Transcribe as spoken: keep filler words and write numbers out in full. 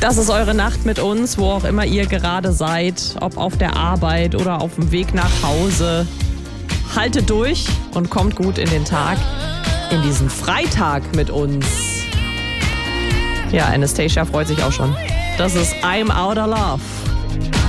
Das ist eure Nacht mit uns, wo auch immer ihr gerade seid, ob auf der Arbeit oder auf dem Weg nach Hause. Haltet durch und kommt gut in den Tag, in diesen Freitag mit uns. Ja, Anastacia freut sich auch schon. Das ist I'm Outta Love.